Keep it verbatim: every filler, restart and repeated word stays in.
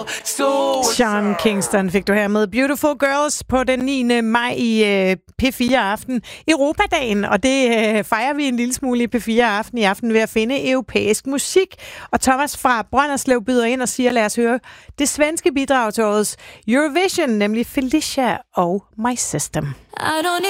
Sean Kingston fik du her med Beautiful Girls på den niende maj i øh, P fire Aften, Europadagen, og det øh, fejrer vi en lille smule i P fire Aften i aften ved at finde europæisk musik. Og Thomas fra Brønderslev byder ind og siger, lad os høre det svenske bidrag til årets Eurovision, nemlig Felicia og My System. I don't